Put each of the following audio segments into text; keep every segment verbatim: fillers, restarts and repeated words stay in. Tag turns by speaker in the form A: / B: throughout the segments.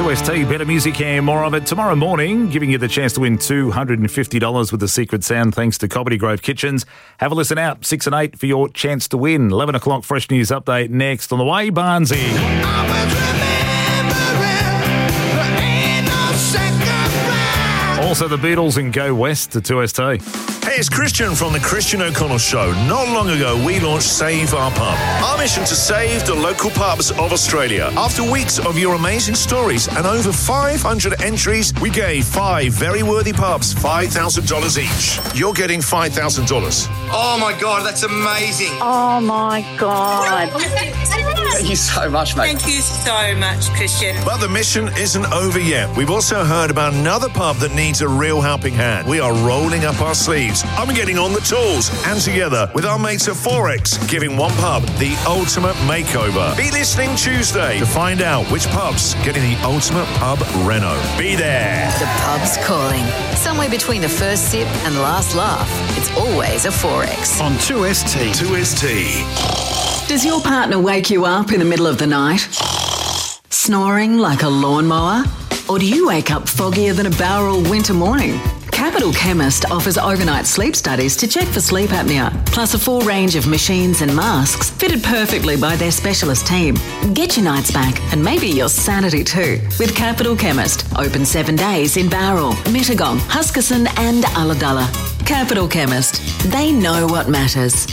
A: two S T, better music and more of it tomorrow morning, giving you the chance to win two hundred fifty dollars with the secret sound thanks to Comedy Grove Kitchens. Have a listen out, six and eight for your chance to win. eleven o'clock fresh news update next on the way, Barnsey. Also the Beatles and Go West to two S T.
B: Hey, it's Christian from The Christian O'Connell Show. Not long ago, we launched Save Our Pub, our mission to save the local pubs of Australia. After weeks of your amazing stories and over five hundred entries, we gave five very worthy pubs five thousand dollars each. You're getting five thousand dollars.
C: Oh, my God, that's amazing.
D: Oh, my God.
C: Thank you so much, mate.
E: Thank you so much, Christian.
B: But the mission isn't over yet. We've also heard about another pub that needs a real helping hand. We are rolling up our sleeves. I'm getting on the tools. And together with our mates at Forex, giving one pub the ultimate makeover. Be listening Tuesday to find out which pub's getting the ultimate pub reno. Be there.
F: The pub's calling. Somewhere between the first sip and the last laugh, it's always a Forex.
G: On two S T.
B: two S T.
H: Does your partner wake you up in the middle of the night? Snoring like a lawnmower? Or do you wake up foggier than a Bowral winter morning? Capital Chemist offers overnight sleep studies to check for sleep apnea, plus a full range of machines and masks fitted perfectly by their specialist team. Get your nights back and maybe your sanity too with Capital Chemist. Open seven days in Bowral, Mittagong, Huskisson and Ulladulla. Capital Chemist. They know what matters.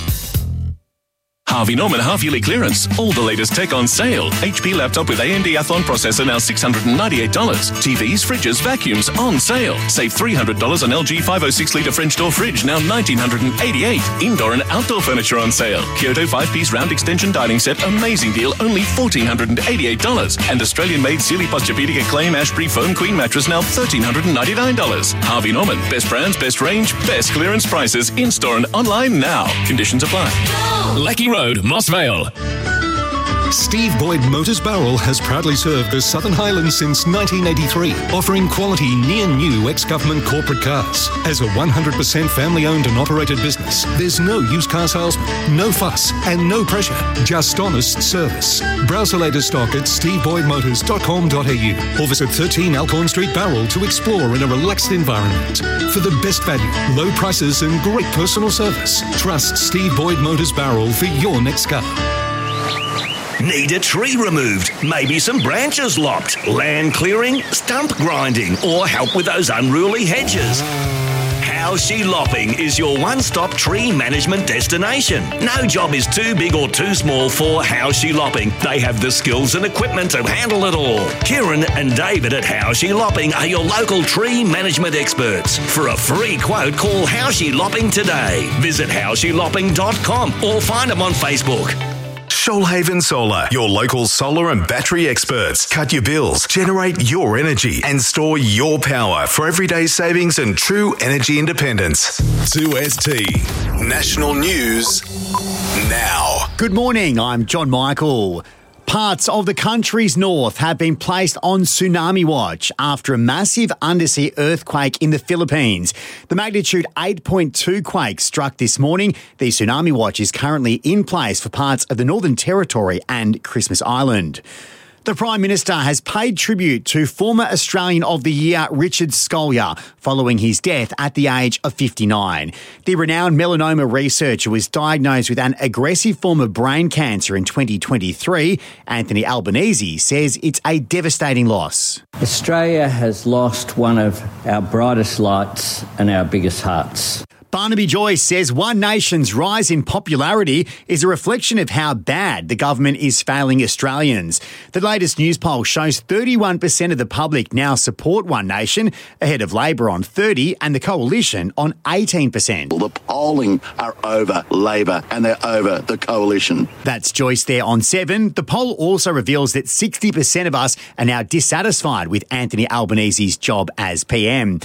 I: Harvey Norman half-yearly clearance. All the latest tech on sale. H P laptop with A M D Athlon processor now six hundred ninety-eight dollars. T Vs, fridges, vacuums on sale. Save three hundred dollars on L G five oh six litre French door fridge now one thousand nine hundred eighty-eight dollars. Indoor and outdoor furniture on sale. Kyoto five-piece round extension dining set. Amazing deal, only one thousand four hundred eighty-eight dollars. And Australian-made Sealy Posturepedic Acclaim Ashbury Foam Queen mattress now one thousand three hundred ninety-nine dollars. Harvey Norman. Best brands, best range, best clearance prices. In-store and online now. Conditions apply.
J: Lecky Road, Moss Vale.
G: Steve Boyd Motors Bowral has proudly served the Southern Highlands since nineteen eighty-three, offering quality near-new ex-government corporate cars. As a one hundred percent family-owned and operated business, there's no used car salesman, no fuss, and no pressure, just honest service. Browse the latest stock at steve boyd motors dot com dot a u or visit thirteen Alcorn Street, Bowral to explore in a relaxed environment. For the best value, low prices and great personal service, trust Steve Boyd Motors Bowral for your next car.
K: Need a tree removed? Maybe some branches lopped? Land clearing? Stump grinding? Or help with those unruly hedges? Howshe Lopping is your one-stop tree management destination. No job is too big or too small for Howshe Lopping. They have the skills and equipment to handle it all. Kieran and David at Howshe Lopping are your local tree management experts. For a free quote, call Howshe Lopping today. Visit howshe lopping dot com or find them on Facebook.
L: Shoalhaven Solar, your local solar and battery experts. Cut your bills, generate your energy, and store your power for everyday savings and true energy independence. two S T National News now.
M: Good morning, I'm John Michael. Parts of the country's north have been placed on tsunami watch after a massive undersea earthquake in the Philippines. The magnitude eight point two quake struck this morning. The tsunami watch is currently in place for parts of the Northern Territory and Christmas Island. The Prime Minister has paid tribute to former Australian of the Year Richard Scolyer following his death at the age of fifty-nine. The renowned melanoma researcher was diagnosed with an aggressive form of brain cancer in twenty twenty-three. Anthony Albanese says it's a devastating loss.
N: Australia has lost one of our brightest lights and our biggest hearts.
M: Barnaby Joyce says One Nation's rise in popularity is a reflection of how bad the government is failing Australians. The latest news poll shows thirty-one percent of the public now support One Nation, ahead of Labor on thirty and the Coalition on eighteen percent.
O: The polling are over Labor and they're over the Coalition.
M: That's Joyce there on seven. The poll also reveals that sixty percent of us are now dissatisfied with Anthony Albanese's job as P M.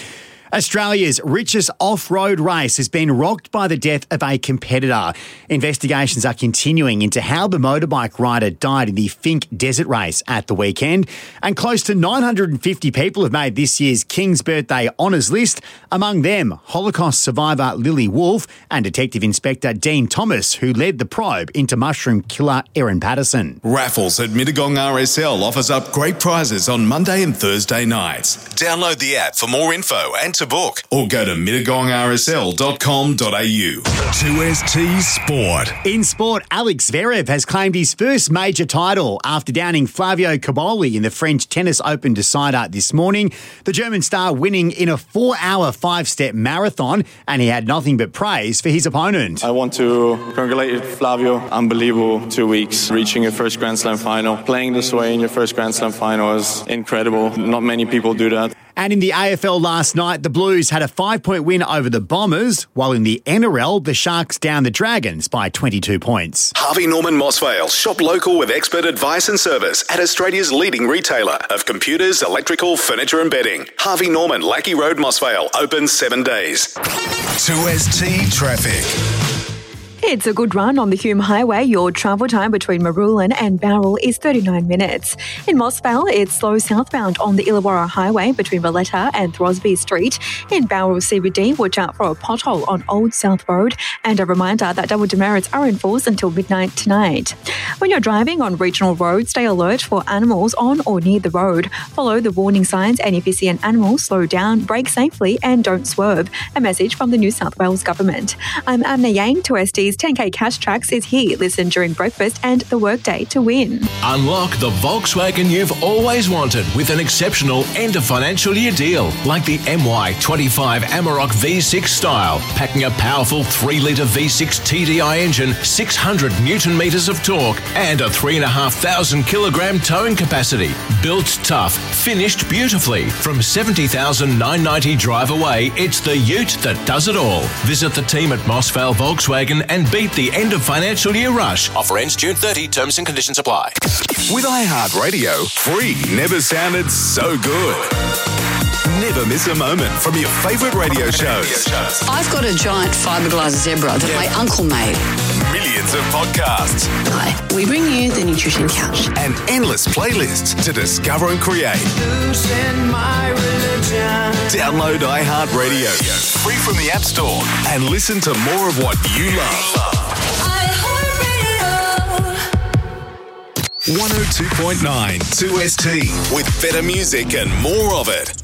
M: Australia's richest off-road race has been rocked by the death of a competitor. Investigations are continuing into how the motorbike rider died in the Finke Desert Race at the weekend. And close to nine hundred fifty people have made this year's King's Birthday Honours list. Among them, Holocaust survivor Lily Wolfe and Detective Inspector Dean Thomas, who led the probe into mushroom killer Erin Patterson.
P: Raffles at Mittagong R S L offers up great prizes on Monday and Thursday nights. Download the app for more info and to book, or go to mittagong r s l dot com dot a u.
B: two S T Sport.
M: In sport, Alex Zverev has claimed his first major title after downing Flavio Cobolli in the French Tennis Open decider this morning. The German star winning in a four-hour, five-step marathon, and he had nothing but praise for his opponent.
Q: I want to congratulate Flavio. Unbelievable two weeks, reaching your first Grand Slam final. Playing this way in your first Grand Slam final is incredible. Not many people do that.
M: And in the A F L last night, the Blues had a five-point win over the Bombers, while in the N R L, the Sharks downed the Dragons by twenty-two points.
L: Harvey Norman Mossvale. Shop local with expert advice and service at Australia's leading retailer of computers, electrical, furniture and bedding. Harvey Norman, Lackey Road, Mossvale. Open seven days.
B: two S T Traffic.
R: It's a good run on the Hume Highway. Your travel time between Marulan and Bowral is thirty-nine minutes. In Mossvale, it's slow southbound on the Illawarra Highway between Valletta and Throsby Street. In Bowral C B D, watch out for a pothole on Old South Road. And a reminder that double demerits are in force until midnight tonight. When you're driving on regional roads, stay alert for animals on or near the road. Follow the warning signs, and if you see an animal, slow down, brake safely and don't swerve. A message from the New South Wales Government. I'm Amna Yang. two S T's ten K Cash Tracks is here. Listen during breakfast and the workday to win.
J: Unlock the Volkswagen you've always wanted with an exceptional end of financial year deal, like the M Y twenty-five Amarok V six style, packing a powerful three litre V six T D I engine, six hundred newton metres of torque, and a three thousand five hundred kilogram towing capacity. Built tough, finished beautifully. From seventy thousand nine hundred ninety drive away, it's the Ute that does it all. Visit the team at Mossvale Volkswagen and beat the end of financial year rush.
I: Offer ends June thirtieth. Terms and conditions apply.
L: With iHeartRadio, free never sounded so good. Never miss a moment from your favourite radio shows.
S: I've got a giant fiberglass zebra that my uncle made.
L: Millions of podcasts.
S: Hi, we bring you the Nutrition Couch.
L: And endless playlists to discover and create. Download iHeartRadio, free from the App Store, and listen to more of what you love. one oh two point nine two S T with better music and more of it.